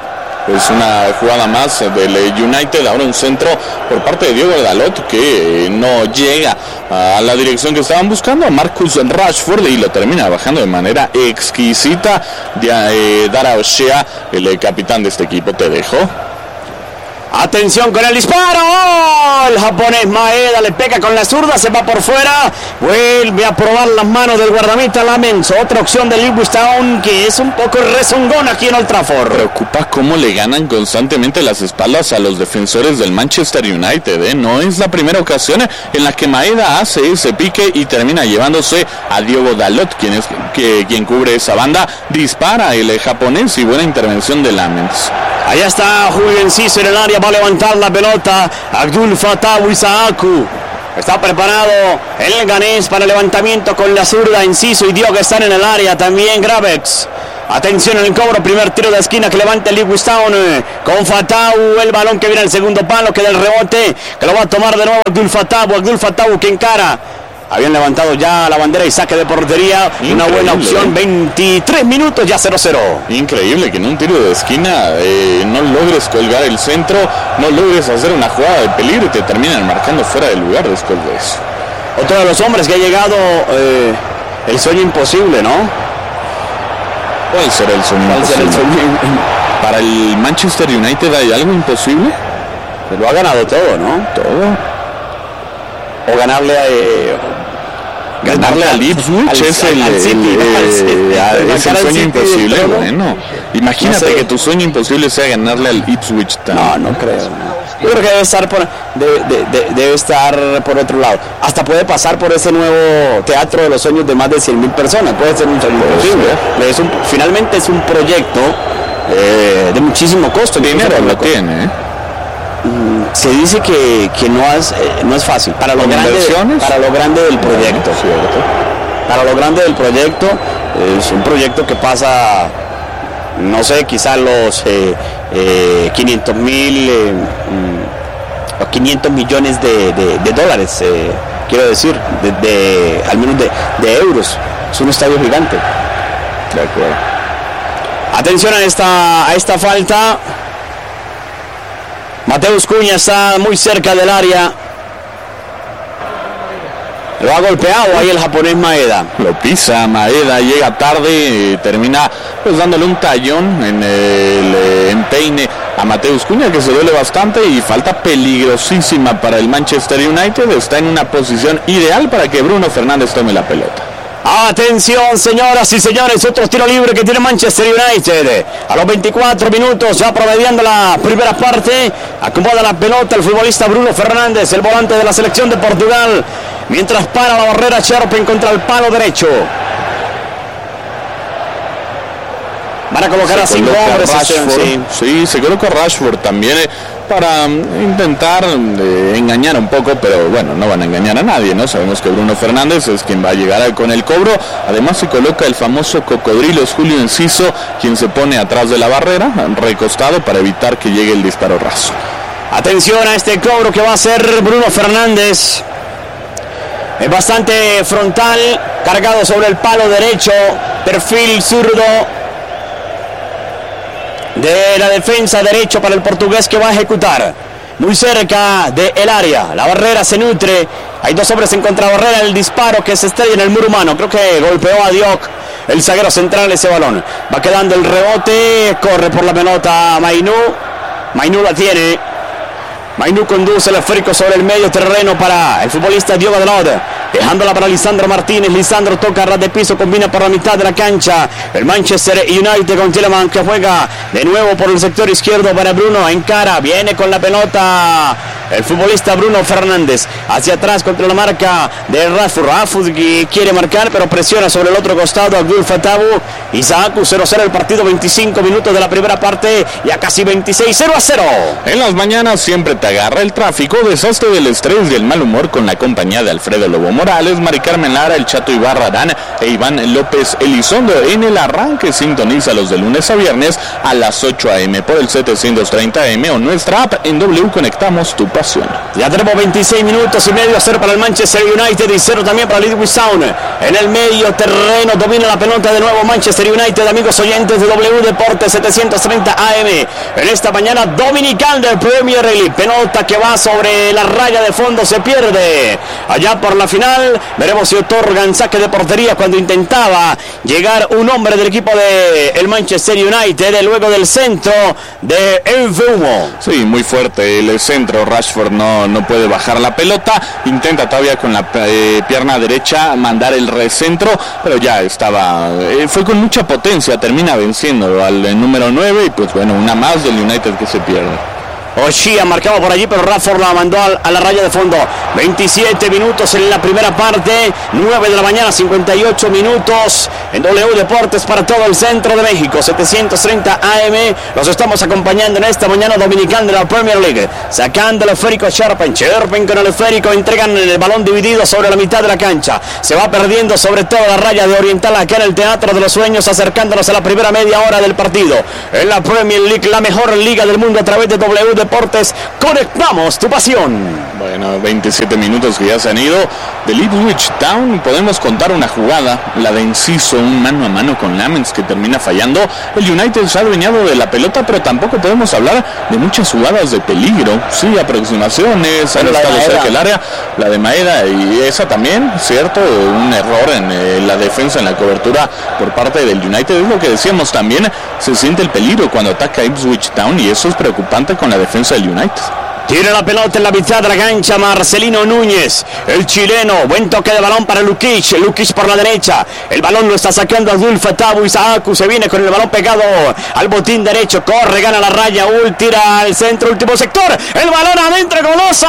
Es una jugada más del United, ahora un centro por parte de Diego Dalot que no llega a la dirección que estaban buscando, a Marcus Rashford, y lo termina bajando de manera exquisita de eh, Dara O'Shea, el eh, capitán de este equipo. Te dejo. Atención con el disparo. ¡Oh! El japonés. Maeda le pega con la zurda, se va por fuera, vuelve a probar las manos del guardameta Lamens. Otra opción del Ipswich Town que es un poco rezongón aquí en Old Trafford. Preocupa cómo le ganan constantemente las espaldas a los defensores del Manchester United, ¿eh? No es la primera ocasión en la que Maeda hace ese pique y termina llevándose a Diogo Dalot, quien es que, quien cubre esa banda. Dispara el eh, japonés y buena intervención de Lamens. Allá está Julio Enciso en el área, va a levantar la pelota Abdul Fattah Issahaku. Está preparado el ganés para el levantamiento con la zurda. Enciso y Diogo están en el área, también Gravex. Atención en el cobro, primer tiro de esquina que levanta el Ipswich Town con Fattah, el balón que viene al segundo palo, que del rebote, que lo va a tomar de nuevo Abdul Fattah, Abdul Fattah que encara. Habían levantado ya la bandera y saque de portería. Increíble, una buena opción, veintitrés minutos, ya cero cero. Increíble que en un tiro de esquina eh, no logres colgar el centro, no logres hacer una jugada de peligro y te terminan marcando fuera del lugar después de eso. Otro de los hombres que ha llegado, eh, el sueño imposible, ¿no? ¿Cuál será el sueño ¿Cuál será el sueño? Para el Manchester United hay algo imposible. Pues lo ha ganado todo, ¿no? Todo. O ganarle a... Eh, ganarle al Ipswich es el, el, el, el, el, es el sueño imposible. Bueno, imagínate no sé. Que tu sueño imposible sea ganarle al Ipswich Town. No, no creo. No. Yo creo que debe estar por debe, de, debe estar por otro lado. Hasta puede pasar por ese nuevo teatro de los sueños de más de cien mil personas. Puede ser un sueño imposible. Es un, finalmente es un proyecto eh, de muchísimo costo. Dinero lo tiene, ¿eh? Se dice que, que no, es, eh, no es fácil para lo, grande, para lo grande del proyecto, ¿cierto? Para lo grande del proyecto, es un proyecto que pasa, no sé, quizás los eh, eh, quinientos mil, eh, mm, quinientos millones de, de, de dólares, eh, quiero decir, de, de, al menos de, de euros. Es un estadio gigante. De acuerdo. Atención a esta, a esta falta. Mateus Cunha está muy cerca del área. Lo ha golpeado ahí el japonés Maeda. Lo pisa Maeda, llega tarde, termina pues dándole un tallón en el empeine a Mateus Cunha, que se duele bastante, y falta peligrosísima para el Manchester United. Está en una posición ideal para que Bruno Fernández tome la pelota. Atención, señoras y señores, otro tiro libre que tiene Manchester United. A los veinticuatro minutos, ya promediando la primera parte, acomoda la pelota el futbolista Bruno Fernández, el volante de la selección de Portugal, mientras para la barrera Cherpen contra el palo derecho. Van a colocar se a cinco hombres. Sí. sí, se coloca Rashford también eh, para intentar eh, engañar un poco, pero bueno, no van a engañar a nadie, ¿no? Sabemos que Bruno Fernández es quien va a llegar con el cobro. Además se coloca el famoso cocodrilo Julio Enciso, quien se pone atrás de la barrera, recostado, para evitar que llegue el disparo raso. Atención a este cobro que va a hacer Bruno Fernández. Es bastante frontal, cargado sobre el palo derecho, perfil zurdo de la defensa derecho para el portugués, que va a ejecutar muy cerca del área. La barrera se nutre, hay dos hombres en contrabarrera, el disparo que se estrella en el muro humano. Creo que golpeó a Diok, el zaguero central, ese balón. Va quedando el rebote, corre por la pelota Mainú. Mainú la tiene. Mainú conduce el esférico sobre el medio terreno para el futbolista Diogo Dalot, dejándola para Lisandro Martínez. Lisandro toca a ras de piso, combina por la mitad de la cancha. El Manchester United con Tielemans, que juega de nuevo por el sector izquierdo para Bruno. Encara, viene con la pelota el futbolista Bruno Fernández hacia atrás contra la marca de Rashford. Rashford quiere marcar, pero presiona sobre el otro costado Abdul Fattah Issahaku. cero cero el partido, veinticinco minutos de la primera parte, ya casi veintiséis, cero a cero. En las mañanas siempre te agarra el tráfico, deshazte del estrés y el mal humor con la compañía de Alfredo Lobo Morales, Mari Carmen Lara, el Chato Ibarra Arán e Iván López Elizondo. En el arranque sintoniza los de lunes a viernes a las ocho a eme por el setecientos treinta a eme o nuestra app. En W conectamos tu pasión. Ya tenemos veintiséis minutos y medio, cero para el Manchester United y cero también para el Ipswich Town. En el medio terreno domina la pelota de nuevo Manchester United, amigos oyentes de W Deportes setecientos treinta a eme. En esta mañana dominical del Premier League, pelota que va sobre la raya de fondo, se pierde allá por la final. Veremos si otorgan saque de portería cuando intentaba llegar un hombre del equipo de el Manchester United luego del centro de Enfumo. Sí, muy fuerte el centro. Rashford Rashford no, no puede bajar la pelota, intenta todavía con la eh, pierna derecha mandar el recentro, pero ya estaba, eh, fue con mucha potencia, termina venciendo al eh, número nueve y pues bueno, una más del United que se pierde. Oshia marcaba por allí, pero Rashford la mandó a la raya de fondo. veintisiete minutos en la primera parte, nueve de la mañana, cincuenta y ocho minutos en W Deportes para todo el centro de México, setecientos treinta A M. Los estamos acompañando en esta mañana dominical de la Premier League. Sacando el esférico a Sherpen, Sherpen con el esférico, entregan el balón dividido sobre la mitad de la cancha. Se va perdiendo sobre todo la raya de Oriental acá en el Teatro de los Sueños, acercándonos a la primera media hora del partido. En la Premier League, la mejor liga del mundo a través de W Deportes, conectamos tu pasión. Bueno, veintisiete minutos que ya se han ido del Ipswich Town. Podemos contar una jugada, la de Enciso, un mano a mano con Lamens que termina fallando. El United se ha adueñado de la pelota, pero tampoco podemos hablar de muchas jugadas de peligro. Sí, aproximaciones, han estado cerca del área, la de Maeda y esa también, cierto, un error en eh, la defensa, en la cobertura por parte del United. Es lo que decíamos también, se siente el peligro cuando ataca Ipswich Town y eso es preocupante con la defensa del United. Tiene la pelota en la mitad de la cancha Marcelino Núñez, el chileno. Buen toque de balón para Lukic. Lukic por la derecha. El balón lo está sacando Abdul Fatawu. Isaacu se viene con el balón pegado al botín derecho. Corre, gana la raya. Ul, tira al centro, último sector. El balón adentro, goloso.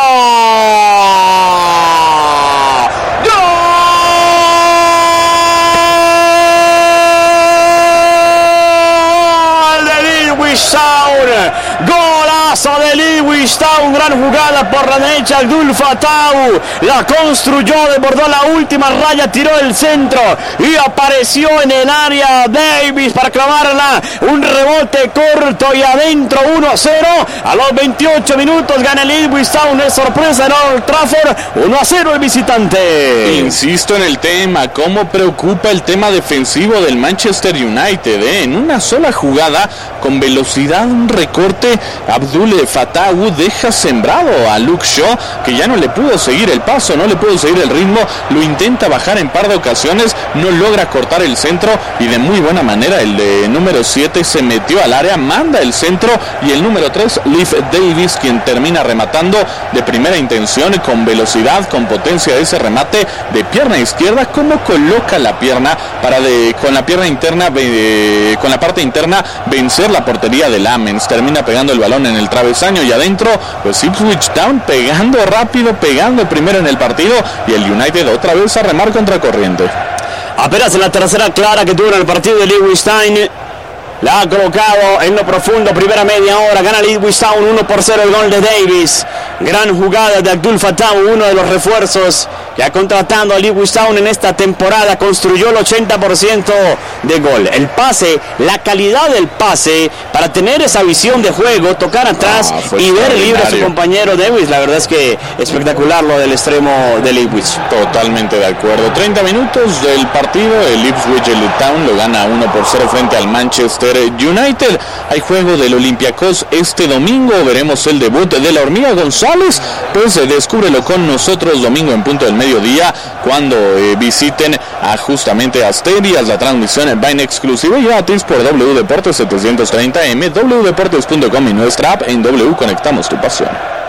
¡Gol de Ipswich Town! Golazo de Ipswich Town, gran jugada por la derecha, Abdul Fatawu la construyó, desbordó la última raya, tiró el centro y apareció en el área Davis para clavarla, un rebote corto y adentro, uno a cero, a los veintiocho minutos gana el Ipswich Town, es sorpresa en Old Trafford, uno a cero el visitante. Insisto en el tema, cómo preocupa el tema defensivo del Manchester United, ¿eh? En una sola jugada, con velocidad, un recorte, Abdul Fatawu deja sembrado a Luke Shaw, que ya no le pudo seguir el paso, no le pudo seguir el ritmo, lo intenta bajar en par de ocasiones, no logra cortar el centro y de muy buena manera el de número siete se metió al área, manda el centro y el número tres, Leif Davis, quien termina rematando de primera intención con velocidad, con potencia de ese remate de pierna izquierda, cómo coloca la pierna para de, con la pierna interna, eh, con la parte interna vencer la portería de Lamens, termina pegando el balón en el travesaño y adentro, pues Ipswich Town pegando rápido, pegando primero en el partido y el United otra vez a remar contra corriente. Apenas en la tercera clara que tuvo en el partido de Ipswich Town, la ha colocado en lo profundo, primera media hora, gana el Ipswich Town uno por cero el gol de Davis. Gran jugada de Abdul Fatawu, uno de los refuerzos que ha contratado al Ipswich Town en esta temporada, construyó el ochenta por ciento de gol. El pase, la calidad del pase para tener esa visión de juego, tocar atrás ah, y ver libre a su compañero Davis, la verdad es que espectacular lo del extremo del Ipswich. Totalmente de acuerdo. treinta minutos del partido, el Ipswich Town lo gana uno por cero frente al Manchester United. Hay juego del Olympiacos este domingo, veremos el debut de la Hormiga González, pues eh, descúbrelo con nosotros domingo en punto del mediodía cuando eh, visiten a justamente Asterias. La transmisión va en exclusiva y gratis por W Deportes setecientos treinta M, w deportes punto com y nuestra app en W Conectamos tu pasión.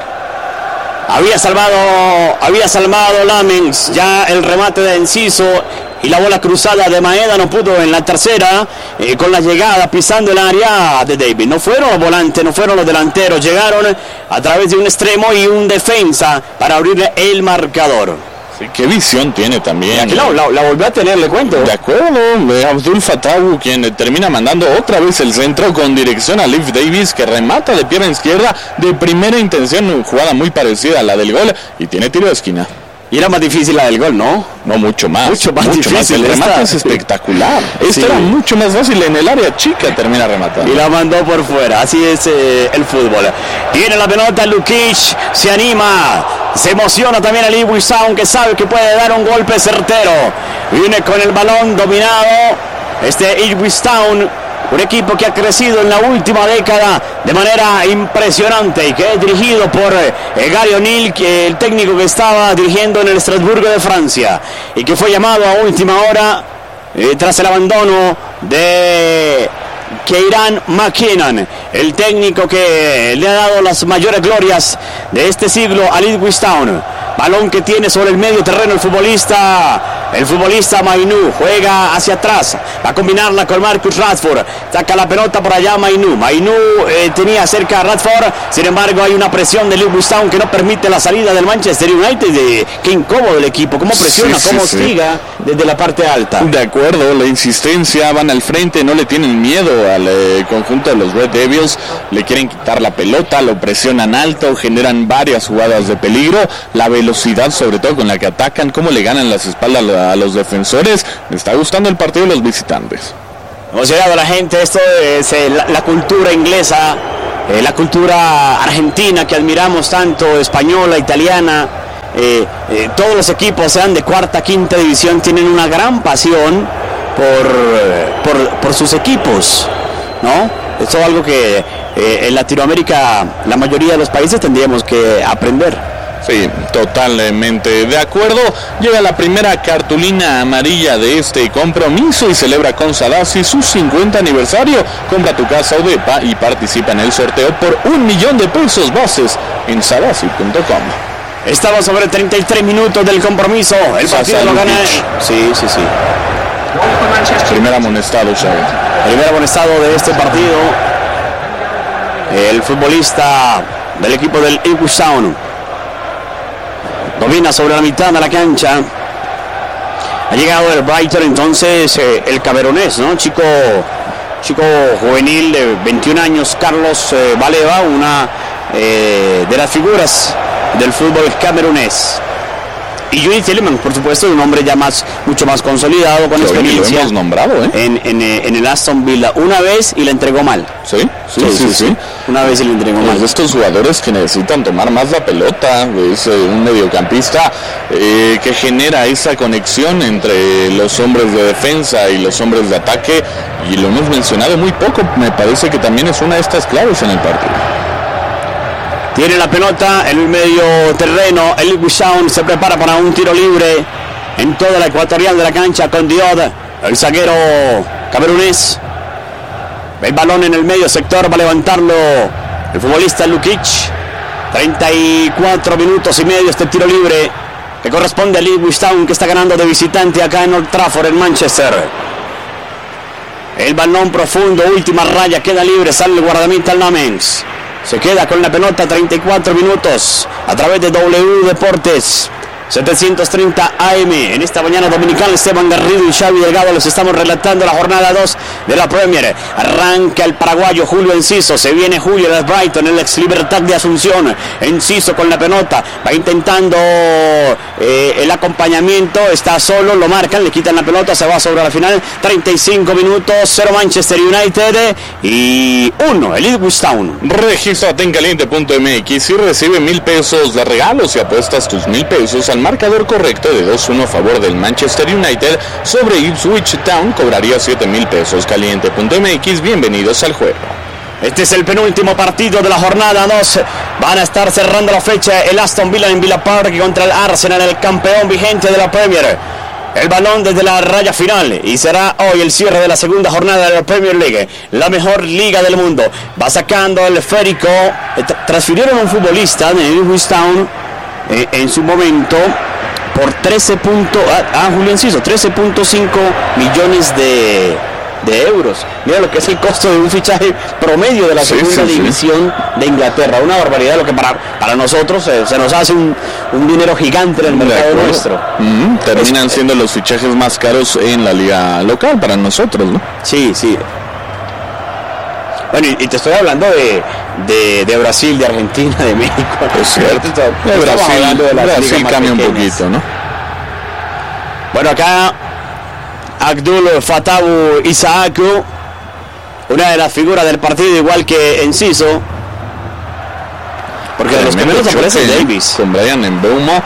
Había salvado, había salvado Lamens, ya el remate de Enciso y la bola cruzada de Maeda no pudo en la tercera, eh, con la llegada pisando el área de David. No fueron los volantes, no fueron los delanteros, llegaron a través de un extremo y un defensa para abrirle el marcador. Sí, qué visión tiene también. Aquí la, la, la volvió a tener, le cuento. De acuerdo, Abdul Fatawu, quien termina mandando otra vez el centro con dirección a Leif Davis, que remata de pierna izquierda de primera intención, jugada muy parecida a la del gol y tiene tiro de esquina. Y era más difícil la del gol, ¿no? No, mucho más. Mucho más mucho difícil. Más. El remate es espectacular. Sí. Esto era mucho más fácil. En el área chica termina rematando. Y la mandó por fuera. Así es eh, el fútbol. Tiene la pelota Lukic. Se anima. Se emociona también el Ipswich Town, que sabe que puede dar un golpe certero. Viene con el balón dominado. Este Ipswich Town, un equipo que ha crecido en la última década de manera impresionante y que es dirigido por eh, Gary O'Neill, que el técnico que estaba dirigiendo en el Estrasburgo de Francia y que fue llamado a última hora eh, tras el abandono de Kieran McKinnon, el técnico que le ha dado las mayores glorias de este siglo al Ipswich Town. Balón que tiene sobre el medio terreno el futbolista, el futbolista Mainoo, juega hacia atrás, va a combinarla con Marcus Rashford, saca la pelota por allá Mainoo, Mainoo eh, tenía cerca a Rashford, sin embargo hay una presión del Ipswich Town que no permite la salida del Manchester United. De, qué incómodo el equipo, cómo presiona, sí, sí, cómo hostiga sí. desde la parte alta. De acuerdo, la insistencia, van al frente, no le tienen miedo al eh, conjunto de los Red Devils, le quieren quitar la pelota, lo presionan alto, generan varias jugadas de peligro, la velocidad sobre todo con la que atacan, cómo le ganan las espaldas a los defensores. Me está gustando el partido de los visitantes. Hemos llegado a la gente, esto es eh, la, la cultura inglesa, eh, la cultura argentina que admiramos tanto, española, italiana. Eh, eh, todos los equipos, sean de cuarta, quinta división, tienen una gran pasión por, eh, por, por sus equipos, ¿no? Esto es algo que eh, en Latinoamérica la mayoría de los países tendríamos que aprender. Sí, totalmente de acuerdo. Llega la primera cartulina amarilla de este compromiso y celebra con Sadasi su cincuenta aniversario. Compra tu casa Odepa y participa en el sorteo por un millón de pesos. Bases en sadasi punto com. Estamos sobre treinta y tres minutos del compromiso. El partido lo gana. Sí, sí, sí. Primer amonestado, Chávez. Primer amonestado de este partido. El futbolista del equipo del Ipswich Town domina sobre la mitad de la cancha. Ha llegado el Brighton entonces eh, el camerunés, ¿no? Chico, chico juvenil de veintiún años, Carlos eh, Baleba, una eh, de las figuras del fútbol camerunés. Y Jude Tielemans, por supuesto, un hombre ya más, mucho más consolidado, con sí, experiencia. Lo hemos nombrado, ¿eh? En, en, en el Aston Villa una vez y la entregó mal. ¿Sí? Sí, sí, sí. sí, sí. Una vez y la entregó mal. Pues estos jugadores que necesitan tomar más la pelota, es eh, un mediocampista eh, que genera esa conexión entre los hombres de defensa y los hombres de ataque, y lo hemos mencionado muy poco. Me parece que también es una de estas claves en el partido. Tiene la pelota en el medio terreno. El Ipswich Town se prepara para un tiro libre en toda la ecuatorial de la cancha con Diod, el zaguero camerunés. El balón en el medio sector, va a levantarlo el futbolista Lukic. treinta y cuatro minutos y medio este tiro libre que corresponde al Ipswich Town, que está ganando de visitante acá en Old Trafford, en Manchester. El balón profundo, última raya, queda libre, sale el guardameta Lamens. Se queda con la pelota, treinta y cuatro minutos a través de W Deportes setecientos treinta A M. En esta mañana dominical, Esteban Garrido y Xavi Delgado les estamos relatando la jornada dos de la Premier. Arranca el paraguayo Julio Enciso, se viene Julio del Brighton, el ex Libertad de Asunción. Enciso con la pelota, va intentando eh, el acompañamiento, está solo, lo marcan, le quitan la pelota, se va sobre la final. Treinta y cinco minutos, cero Manchester United y uno el Ipswich Town. Regístrate en caliente punto m x y recibe mil pesos de regalos y apuestas tus mil pesos al marcador correcto de dos uno a favor del Manchester United sobre Ipswich Town. Cobraría siete mil pesos. Caliente punto m x, bienvenidos al juego. Este es el penúltimo partido de la jornada dos. Van a estar cerrando la fecha el Aston Villa en Villa Park contra el Arsenal, el campeón vigente de la Premier. El balón desde la raya final y será hoy el cierre de la segunda jornada de la Premier League, la mejor liga del mundo. Va sacando el esférico. Transfirieron a un futbolista de Ipswich Town Eh, en su momento por trece punto ah, Julio Enciso, trece punto cinco millones de, de euros. Mira lo que es el costo de un fichaje promedio de la sí, segunda sí, división sí. de Inglaterra. Una barbaridad, lo que para, para nosotros eh, se nos hace un, un dinero gigante en el mercado nuestro. Mm-hmm. Terminan es, siendo los fichajes más caros en la liga local para nosotros, ¿no? Sí, sí. Bueno, y, y te estoy hablando de, de, de Brasil, de Argentina, de México. Es cierto. De Brasil, de la Brasil cambia un poquito, ¿no? Bueno, acá Abdul Fatawu Isaacu, una de las figuras del partido, igual que Enciso. Porque de los primeros aparece Davis. Con Brian Mbeumo.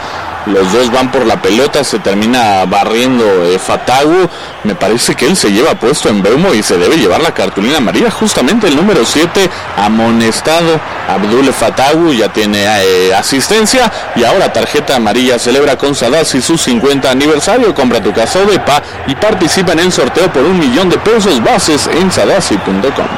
los dos van por la pelota, se termina barriendo eh, Fatawu. Me parece que él se lleva puesto en Beumo y se debe llevar la cartulina amarilla, justamente el número siete, amonestado Abdul Fatawu, ya tiene eh, asistencia y ahora tarjeta amarilla. Celebra con Sadasi su cincuenta aniversario, compra tu casa de P A y participa en el sorteo por un millón de pesos. Bases en sadasi punto com.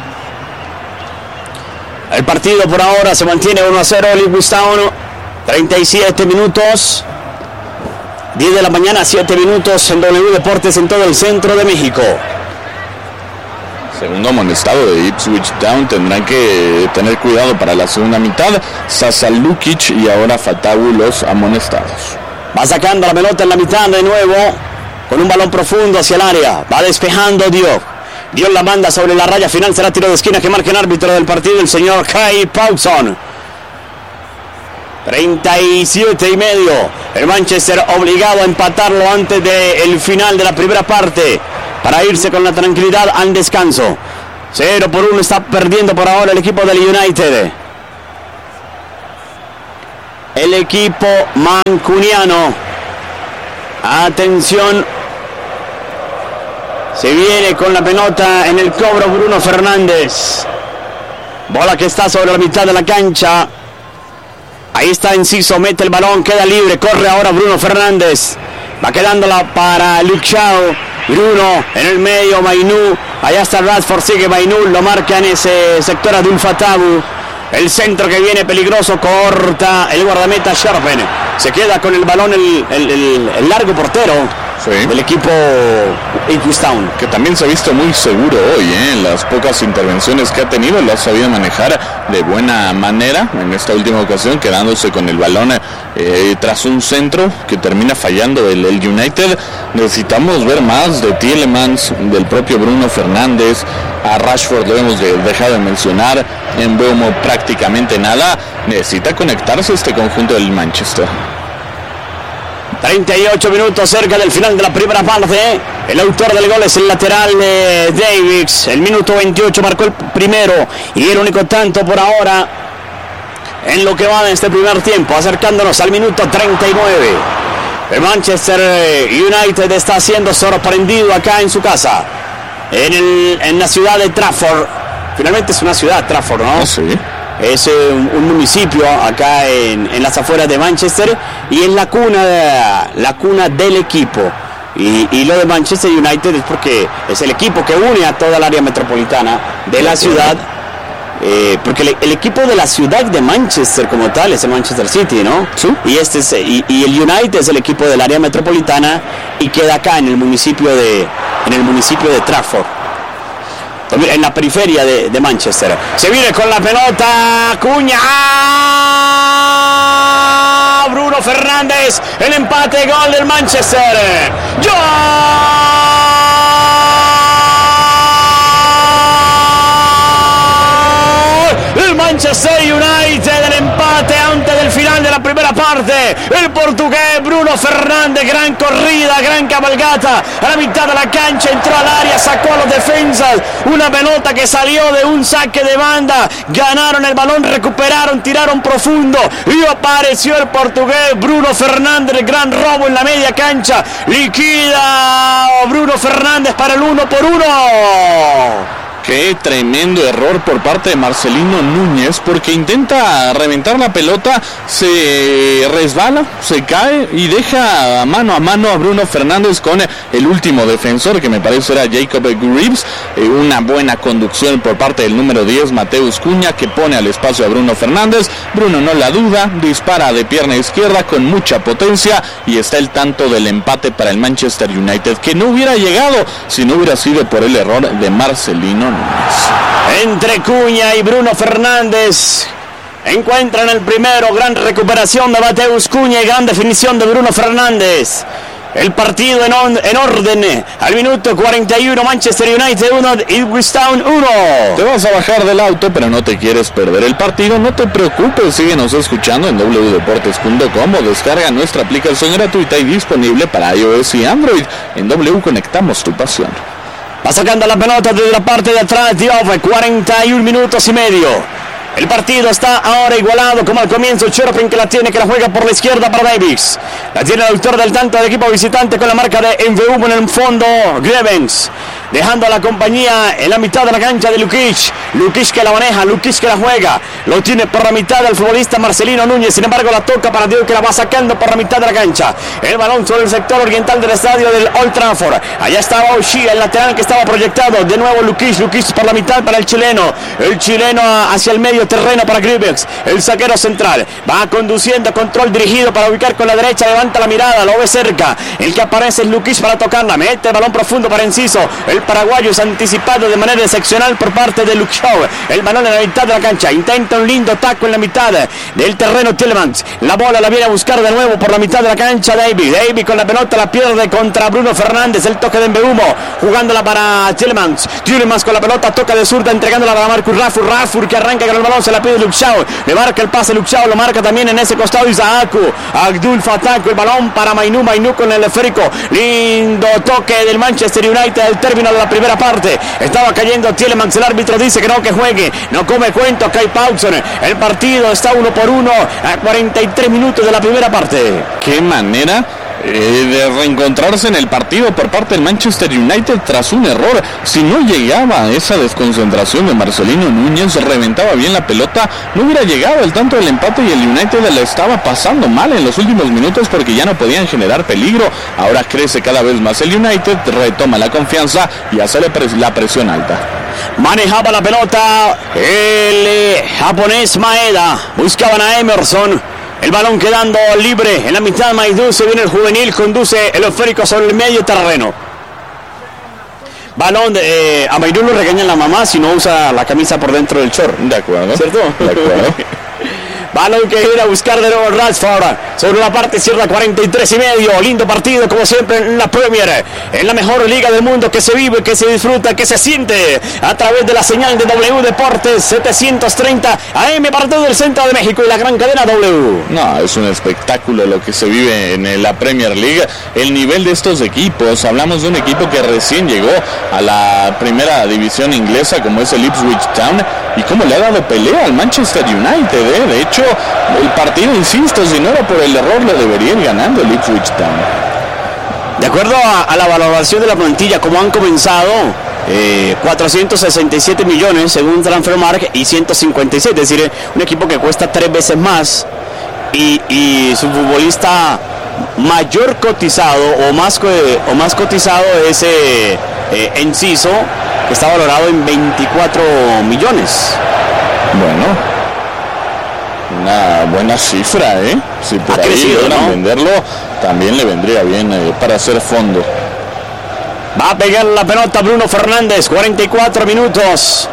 El partido por ahora se mantiene uno a cero, Ipswich Town, treinta y siete minutos, diez de la mañana, siete minutos en W Deportes en todo el centro de México. Segundo amonestado de Ipswich Town, tendrán que tener cuidado para la segunda mitad. Sasa Lukic y ahora Fatawu los amonestados. Va sacando la pelota en la mitad de nuevo, con un balón profundo hacia el área, va despejando Diop. Dios la manda sobre la raya final, será tiro de esquina que marca el árbitro del partido, el señor Craig Pawson. treinta y siete y medio, el Manchester obligado a empatarlo antes del final de la primera parte, para irse con la tranquilidad al descanso. cero por uno está perdiendo por ahora el equipo del United. El equipo mancuniano. Atención. Se viene con la pelota en el cobro Bruno Fernández. Bola que está sobre la mitad de la cancha. Ahí está Enciso, mete el balón, queda libre, corre ahora Bruno Fernández. Va quedándola para Luke Shaw. Bruno en el medio, Mainú. Allá está Rashford, sigue Mainú, lo marca en ese sector Abdul Fatawu. El centro que viene peligroso, corta el guardameta Sharpen. Se queda con el balón el, el, el, el largo portero. Sí. Del equipo Ipswich Town, que también se ha visto muy seguro hoy, ¿eh? En las pocas intervenciones que ha tenido, lo ha sabido manejar de buena manera. En esta última ocasión, quedándose con el balón eh, tras un centro que termina fallando el, el United. Necesitamos ver más de Tielemans, del propio Bruno Fernández. A Rashford lo hemos de, dejado de mencionar. En Beumo prácticamente nada. Necesita conectarse este conjunto del Manchester. treinta y ocho minutos cerca del final de la primera parte. El autor del gol es el lateral de Davies. El minuto veintiocho marcó el primero y el único tanto por ahora en lo que va de este primer tiempo, acercándonos al minuto treinta y nueve. El Manchester United está siendo sorprendido acá en su casa, en, el, en la ciudad de Trafford. Finalmente es una ciudad, Trafford, ¿no? Sí. Es eh, un, un municipio acá en, en las afueras de Manchester y es la cuna, de, la cuna del equipo. Y, y lo de Manchester United es porque es el equipo que une a toda el área metropolitana de la ciudad. Eh, porque el, el equipo de la ciudad de Manchester como tal es el Manchester City, ¿no? Sí. Y, este es, y, y el United es el equipo del área metropolitana y queda acá en el municipio de, en el municipio de Trafford, en la periferia de, de Manchester. Se viene con la pelota Acuña. ¡Ah! Bruno Fernández, el empate, gol del Manchester. ¡Gol! El Manchester United, el empate antes del final de la primera parte. El portugués Bruno Fernández, gran corrida, gran cabalgata a la mitad de la cancha, entró al área, sacó a los defensas, una pelota que salió de un saque de banda, ganaron el balón, recuperaron, tiraron profundo y apareció el portugués Bruno Fernández, el gran robo en la media cancha, liquida Bruno Fernández para el uno por uno. Qué tremendo error por parte de Marcelino Núñez, porque intenta reventar la pelota, se resbala, se cae y deja mano a mano a Bruno Fernández con el último defensor, que me parece era Jacob Greaves. Eh, una buena conducción por parte del número diez, Mateus Cunha, que pone al espacio a Bruno Fernández. Bruno no la duda, dispara de pierna izquierda con mucha potencia y está el tanto del empate para el Manchester United, que no hubiera llegado si no hubiera sido por el error de Marcelino. Entre Cuña y Bruno Fernández encuentran el primero, gran recuperación de Mateus Cuña y gran definición de Bruno Fernández. El partido en, on, en orden al minuto cuarenta y uno, Manchester United uno, Ipswich Town uno. Te vas a bajar del auto pero no te quieres perder el partido, no te preocupes, síguenos escuchando en doble u deportes punto com o descarga nuestra aplicación gratuita y disponible para iOS y Android. En W conectamos tu pasión. Va sacando la pelota desde la parte de atrás, Diop, cuarenta y un minutos y medio. El partido está ahora igualado como al comienzo. Chorpin que la tiene, que la juega por la izquierda para Davis. La tiene el autor del tanto del equipo visitante con la marca de Enveumo en el fondo. Grevens dejando a la compañía en la mitad de la cancha de Lukic. Lukic que la maneja, Lukic que la juega. Lo tiene por la mitad el futbolista Marcelino Núñez. Sin embargo la toca para Diego que la va sacando por la mitad de la cancha. El balón sobre el sector oriental del estadio del Old Trafford. Allá estaba O'Shea, el lateral que estaba proyectado. De nuevo Lukic, Lukic por la mitad para el chileno. El chileno hacia el medio terreno para Grivex, el zaguero central. Va conduciendo, control dirigido para ubicar con la derecha. Levanta la mirada, lo ve cerca. El que aparece es Lukic para tocarla. Mete el balón profundo para Enciso. El paraguayo es anticipado de manera excepcional por parte de Luke Shaw. El balón en la mitad de la cancha. Intenta un lindo taco en la mitad del terreno Tielemans. La bola la viene a buscar de nuevo por la mitad de la cancha David. David con la pelota la pierde contra Bruno Fernández. El toque de Enveumo jugándola para Tielemans. Tielemans con la pelota toca de zurda entregándola para Marcus Rashford. Rashford que arranca con el balón, se la pide Luke Shaw. Le marca el pase Luke Shaw, lo marca también en ese costado Isaacu. Abdul Fattah con el balón para Mainu. Mainu con el esférico. Lindo toque del Manchester United al término de la primera parte. Estaba cayendo Tielemans, el árbitro dice que no, que juegue, no come cuento Kai Paulson. El partido está uno por uno a cuarenta y tres minutos de la primera parte. Qué manera eh, de reencontrarse en el partido por parte del Manchester United tras un error. Si no llegaba esa desconcentración de Marcelino Núñez, reventaba bien la pelota, no hubiera llegado el tanto del empate y el United le estaba pasando mal en los últimos minutos porque ya no podían generar peligro. Ahora crece cada vez más el United, retoma la confianza y hace la presión alta. Manejaba la pelota el eh, japonés Maeda, buscaban a Emerson. El balón quedando libre en la mitad. Maidú, se viene el juvenil, conduce el esférico sobre el medio terreno. Balón de, eh, a Maidú lo regaña la mamá si no usa la camisa por dentro del short. De acuerdo. ¿Cierto? De acuerdo. Balón que ir a buscar de nuevo Rashford sobre la parte izquierda, cuarenta y tres y medio. Lindo partido como siempre en la Premier, en la mejor liga del mundo, que se vive, que se disfruta, que se siente a través de la señal de W Deportes setecientos treinta A M para todo el centro de México y la gran cadena W. No, es un espectáculo lo que se vive en la Premier League. El nivel de estos equipos, hablamos de un equipo que recién llegó a la primera división inglesa como es el Ipswich Town y cómo le ha dado pelea al Manchester United, ¿eh? De hecho el partido, insisto, si no era por el error lo debería ir ganando el Ipswich Town. De acuerdo a, a la valoración de la plantilla, como han comenzado, eh, cuatrocientos sesenta y siete millones según Transfermarkt y ciento cincuenta y seis, es decir, un equipo que cuesta tres veces más y, y su futbolista mayor cotizado o más, o más cotizado es eh, eh, Enciso, que está valorado en veinticuatro millones. Bueno, una buena cifra, ¿eh? Si por ha ahí crecido, logran ¿no? venderlo, también le vendría bien eh, para hacer fondo. Va a pegar la pelota Bruno Fernández, cuarenta y cuatro minutos.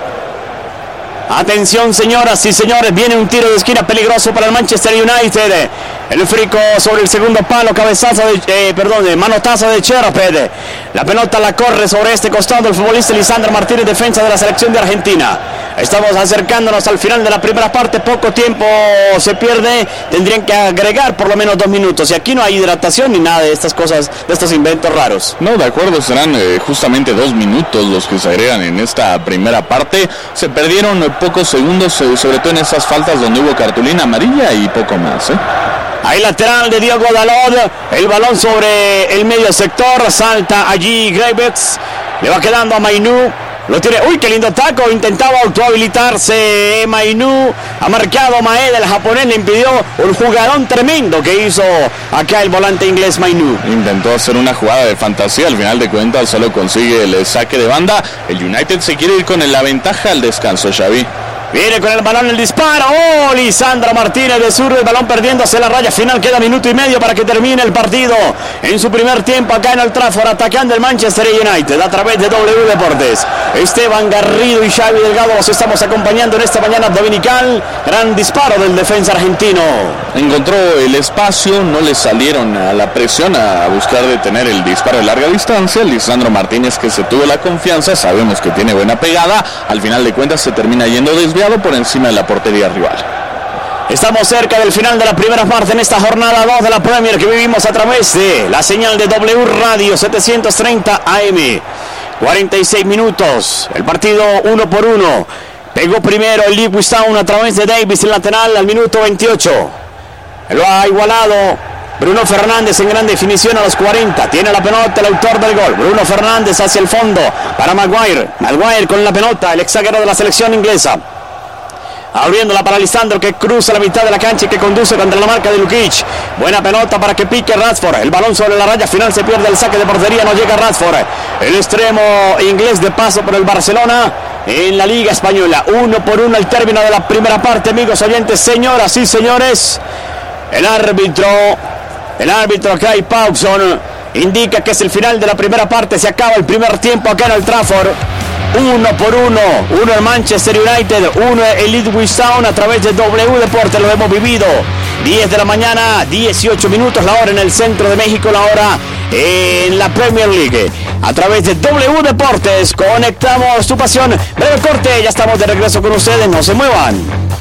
Atención, señoras y señores, viene un tiro de esquina peligroso para el Manchester United. El frico sobre el segundo palo, cabezazo de, eh, perdón, de manotazo de Cherped. La pelota la corre sobre este costado el futbolista Lisandro Martínez, defensa de la selección de Argentina. Estamos acercándonos al final de la primera parte, poco tiempo se pierde, tendrían que agregar por lo menos dos minutos. Y aquí no hay hidratación ni nada de estas cosas, de estos inventos raros. No, de acuerdo, serán eh, justamente dos minutos los que se agregan en esta primera parte. Se perdieron eh, pocos segundos, eh, sobre todo en esas faltas donde hubo cartulina amarilla y poco más, ¿eh? Ahí lateral de Diego Dalot, el balón sobre el medio sector, salta allí Gravex, le va quedando a Mainu, lo tiene, uy, qué lindo taco, intentaba autohabilitarse Mainu, ha marcado Maeda, el japonés le impidió un jugadón tremendo que hizo acá el volante inglés Mainu. Intentó hacer una jugada de fantasía, al final de cuentas solo consigue el saque de banda. El United se quiere ir con la ventaja al descanso, Xavi. Viene con el balón el disparo. ¡Oh! Lisandro Martínez de sur, el balón perdiéndose la raya final. Queda minuto y medio para que termine el partido. En su primer tiempo acá en el Trafford, atacando el Manchester United a través de W Deportes. Esteban Garrido y Xavi Delgado los estamos acompañando en esta mañana dominical. Gran disparo del defensa argentino. Encontró el espacio, no le salieron a la presión a buscar detener el disparo de larga distancia. Lisandro Martínez, que se tuvo la confianza, sabemos que tiene buena pegada. Al final de cuentas se termina yendo desviado por encima de la portería rival. Estamos cerca del final de la primera parte en esta jornada dos de la Premier que vivimos a través de la señal de W Radio setecientos treinta A M. cuarenta y seis minutos, el partido uno por uno. Pegó primero el Ipswich Town a través de Davis, el lateral, al minuto veintiocho. Lo ha igualado Bruno Fernández en gran definición a los cuarenta. Tiene la pelota el autor del gol. Bruno Fernández hacia el fondo para Maguire. Maguire con la pelota, el ex zaguero de la selección inglesa. Abriéndola para Lisandro, que cruza la mitad de la cancha y que conduce contra la marca de Lukic. Buena pelota para que pique Rashford. El balón sobre la raya final, se pierde el saque de portería, no llega Rashford. El extremo inglés de paso por el Barcelona en la Liga Española. Uno por uno al término de la primera parte, amigos oyentes, señoras y señores. El árbitro, el árbitro Craig Pawson indica que es el final de la primera parte. Se acaba el primer tiempo acá en el Trafford. Uno por uno, uno el Manchester United, uno el Ipswich Town a través de W Deportes. Lo hemos vivido. diez de la mañana, dieciocho minutos la hora en el centro de México, la hora en la Premier League. A través de W Deportes conectamos tu pasión. Breve corte, ya estamos de regreso con ustedes, no se muevan.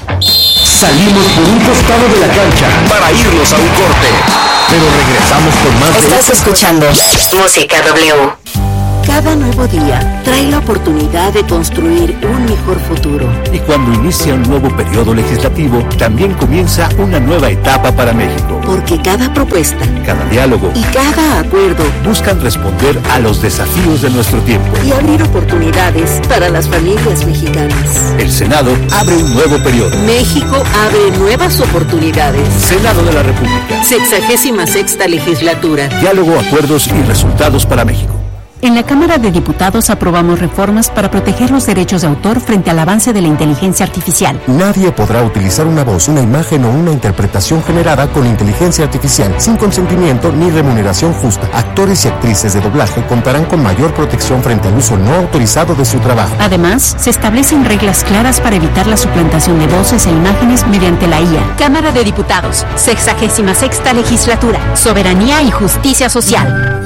Salimos por un costado de la cancha para irnos a un corte, pero regresamos con más. Estás de... escuchando Música W. Cada nuevo día trae la oportunidad de construir un mejor futuro. Y cuando inicia un nuevo periodo legislativo, también comienza una nueva etapa para México. Porque cada propuesta, cada diálogo y cada acuerdo buscan responder a los desafíos de nuestro tiempo y abrir oportunidades para las familias mexicanas. El Senado abre un nuevo periodo. México abre nuevas oportunidades. Senado de la República. Sexagésima sexta legislatura. Diálogo, acuerdos y resultados para México. En la Cámara de Diputados aprobamos reformas para proteger los derechos de autor frente al avance de la inteligencia artificial. Nadie podrá utilizar una voz, una imagen o una interpretación generada con inteligencia artificial sin consentimiento ni remuneración justa. Actores y actrices de doblaje contarán con mayor protección frente al uso no autorizado de su trabajo. Además, se establecen reglas claras para evitar la suplantación de voces e imágenes mediante la I A. Cámara de Diputados, sexagésima sexta legislatura, soberanía y justicia social.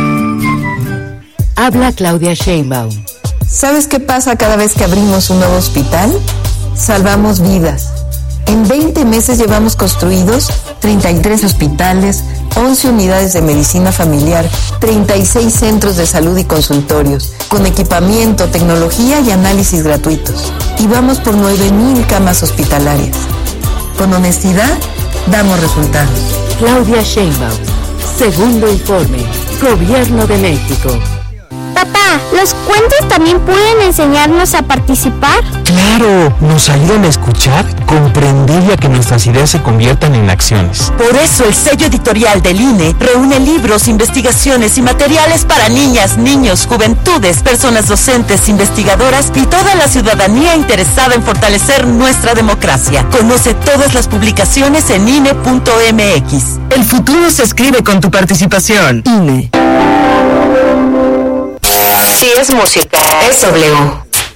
Habla Claudia Sheinbaum. ¿Sabes qué pasa cada vez que abrimos un nuevo hospital? Salvamos vidas. En veinte meses llevamos construidos treinta y tres hospitales, once unidades de medicina familiar, treinta y seis centros de salud y consultorios, con equipamiento, tecnología y análisis gratuitos. Y vamos por nueve mil camas hospitalarias. Con honestidad, damos resultados. Claudia Sheinbaum. Segundo informe. Gobierno de México. Papá, ¿los cuentos también pueden enseñarnos a participar? ¡Claro! Nos ayudan a escuchar, comprender y a que nuestras ideas se conviertan en acciones. Por eso el sello editorial del I N E reúne libros, investigaciones y materiales para niñas, niños, juventudes, personas docentes, investigadoras y toda la ciudadanía interesada en fortalecer nuestra democracia. Conoce todas las publicaciones en I N E punto M X. El futuro se escribe con tu participación. I N E. Si es música, es W.